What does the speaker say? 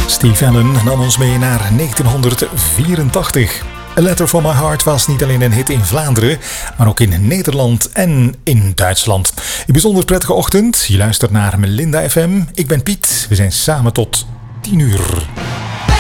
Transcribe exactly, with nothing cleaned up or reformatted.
Steve Allen nam ons mee naar negentienhonderdvierentachtig. A Letter from My Heart was niet alleen een hit in Vlaanderen, maar ook in Nederland en in Duitsland. Een bijzonder prettige ochtend. Je luistert naar Melinda F M. Ik ben Piet. We zijn samen tot tien uur.